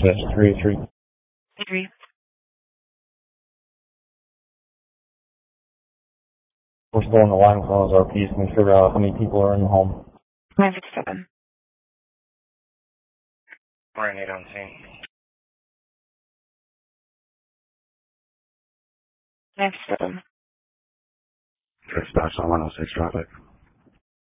383. 3. We're still on the line with one of those RPs. Can we figure out how many people are in the home? 957. Morning, 8 on scene. 957. Dispatch on 106 traffic.